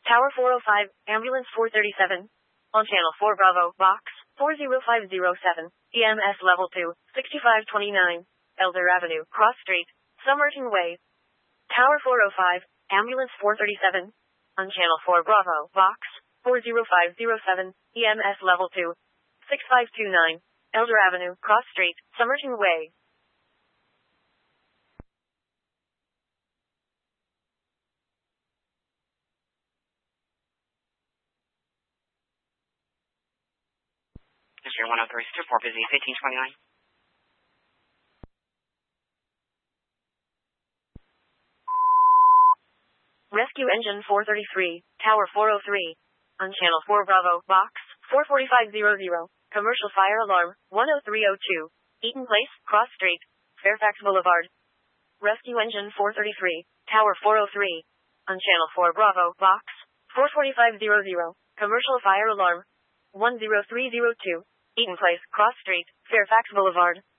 Tower 405, Ambulance 437. On Channel 4 Bravo, Box 40507. EMS Level 2, 6529. Elder Avenue, Cross Street, Somerton Way. Tower 405, Ambulance 437. On Channel 4 Bravo, Box 40507. EMS Level 2, 6529. Elder Avenue, Cross Street, Somerton Way. Mr. 103, Support Busy, 1529. Rescue Engine 433, Tower 403. On Channel 4 Bravo, Box 44500. Commercial Fire Alarm 10302. Eaton Place, Cross Street, Fairfax Boulevard. Rescue Engine 433, Tower 403. On Channel 4 Bravo, Box 44500. Commercial Fire Alarm 10302. Eaton Place, Cross Street, Fairfax Boulevard.